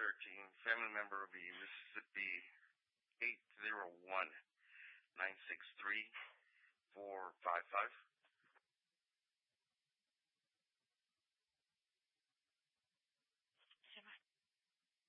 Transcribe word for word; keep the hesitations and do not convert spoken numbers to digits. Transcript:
thirteen. Family member will be Mississippi eight zero one nine six three four five five.